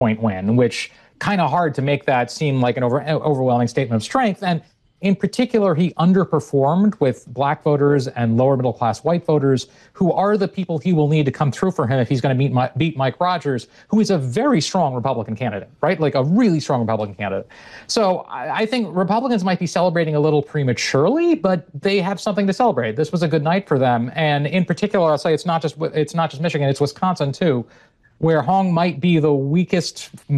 point win, which kind of hard to make that seem like an overwhelming statement of strength. And in particular, he underperformed with black voters and lower middle class white voters, who are the people he will need to come through for him if he's going to beat Mike Rogers, who is a very strong Republican candidate, right? Like a really strong Republican candidate. So I think Republicans might be celebrating a little prematurely, but they have something to celebrate. This was a good night for them. And in particular, I'll say it's not just Michigan, it's Wisconsin too, where Hong might be the weakest, sort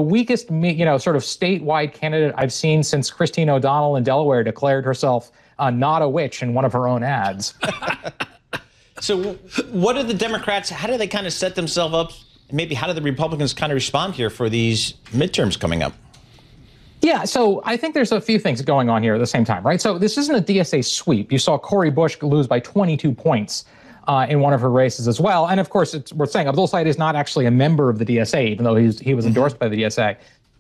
of statewide candidate I've seen since Christine O'Donnell in Delaware declared herself not a witch in one of her own ads. So what are the Democrats, how do they kind of set themselves up? Maybe how do the Republicans kind of respond here for these midterms coming up? Yeah, so I think there's a few things going on here at the same time, right? So this isn't a DSA sweep. You saw Cori Bush lose by 22 points. In one of her races as well. And of course, we're saying Abdul Said is not actually a member of the DSA, even though he was endorsed by the DSA.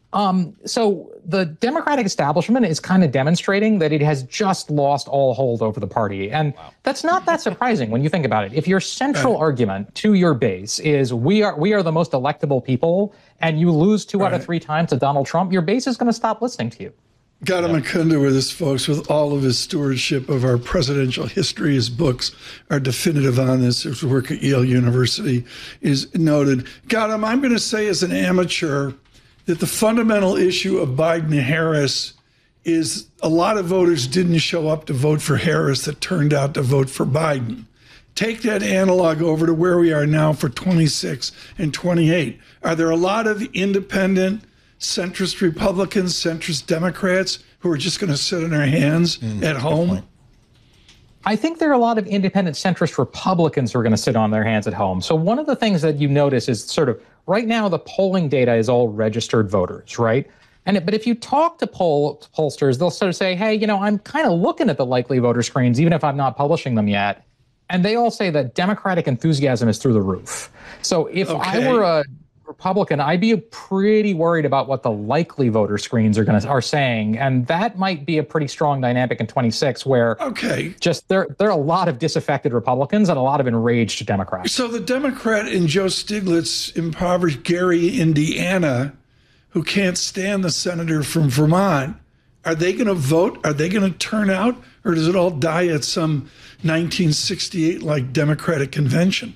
So the Democratic establishment is kind of demonstrating that it has just lost all hold over the party. And that's not that surprising when you think about it. If your central argument to your base is we are the most electable people, and you lose two out of three times to Donald Trump, your base is going to stop listening to you. Gautam Mukunda with us, folks, with all of his stewardship of our presidential history. His books are definitive on this. His work at Yale University is noted. Gautam, I'm going to say as an amateur that the fundamental issue of Biden-Harris is a lot of voters didn't show up to vote for Harris that turned out to vote for Biden. Take that analog over to where we are now for 26 and 28. Are there a lot of independent centrist Republicans, centrist Democrats who are just going to sit on their hands at home? I think there are a lot of independent centrist Republicans who are going to sit on their hands at home. So one of the things that you notice is sort of right now the polling data is all registered voters, right? But if you talk to pollsters, they'll sort of say, hey, I'm kind of looking at the likely voter screens, even if I'm not publishing them yet. And they all say that Democratic enthusiasm is through the roof. So if I were a Republican, I'd be pretty worried about what the likely voter screens are saying, and that might be a pretty strong dynamic in 26, where just there are a lot of disaffected Republicans and a lot of enraged Democrats. So the Democrat in Joe Stiglitz, impoverished Gary, Indiana, who can't stand the senator from Vermont, are they going to vote? Are they going to turn out, or does it all die at some 1968 like Democratic convention?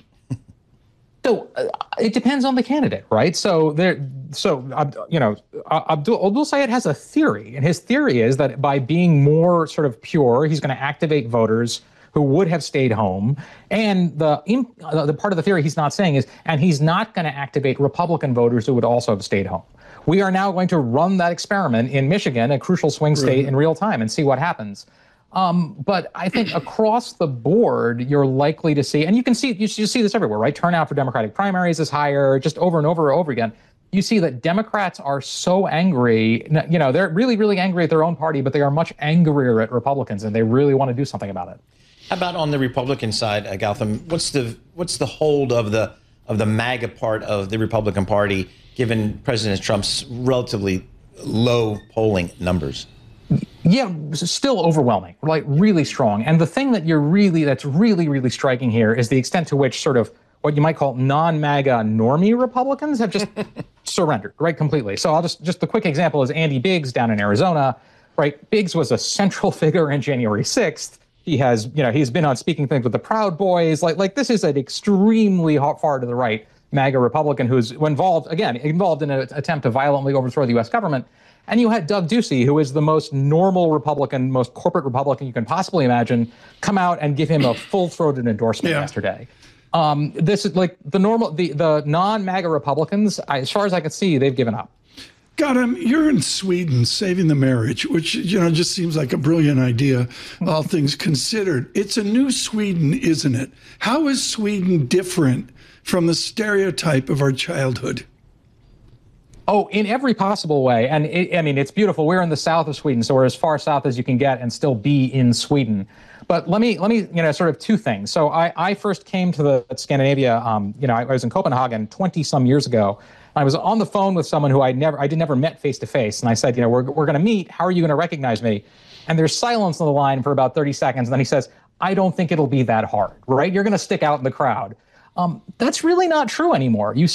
So it depends on the candidate, right? Abdul Sayed has a theory, and his theory is that by being more sort of pure, he's going to activate voters who would have stayed home. And the part of the theory he's not saying is, and he's not going to activate Republican voters who would also have stayed home. We are now going to run that experiment in Michigan, a crucial swing state, in real time and see what happens. But I think across the board, you're likely to see, and you see this everywhere, right? Turnout for Democratic primaries is higher, just over and over and over again. You see that Democrats are so angry, they're really, really angry at their own party, but they are much angrier at Republicans, and they really want to do something about it. How about on the Republican side, Gautam? What's the hold of the MAGA part of the Republican Party, given President Trump's relatively low polling numbers? Yeah, still overwhelming, like really strong. And the thing that's really, really striking here is the extent to which sort of what you might call non-MAGA normie Republicans have just surrendered, right, completely. So I'll just the quick example is Andy Biggs down in Arizona, right? Biggs was a central figure in January 6th. He has, he's been on speaking things with the Proud Boys. Like this is an extremely far to the right MAGA Republican who's involved in an attempt to violently overthrow the U.S. government. And you had Doug Ducey, who is the most normal Republican, most corporate Republican you can possibly imagine, come out and give him a full-throated endorsement yesterday. This is like the non-MAGA Republicans, as far as I can see, they've given up. Gautam, you're in Sweden saving the marriage, which, just seems like a brilliant idea, all things considered. It's a new Sweden, isn't it? How is Sweden different from the stereotype of our childhood? Oh, in every possible way. And it's beautiful. We're in the south of Sweden, so we're as far south as you can get and still be in Sweden. But let me, sort of two things. So I first came to Scandinavia, I was in Copenhagen 20 some years ago. I was on the phone with someone who I never met face to face. And I said, we're going to meet. How are you going to recognize me? And there's silence on the line for about 30 seconds. And then he says, I don't think it'll be that hard, right? You're going to stick out in the crowd. That's really not true anymore. You